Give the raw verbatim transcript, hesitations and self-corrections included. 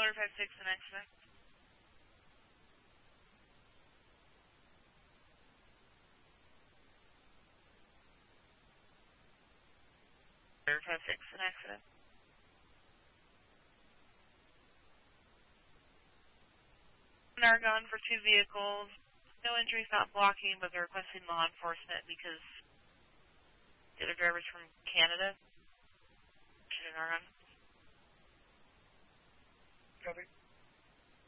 Motor five six, an accident. Motor five six, an accident. Argonne for two vehicles. No injuries, not blocking, but they're requesting law enforcement because the other driver's from Canada. Argonne. Copy.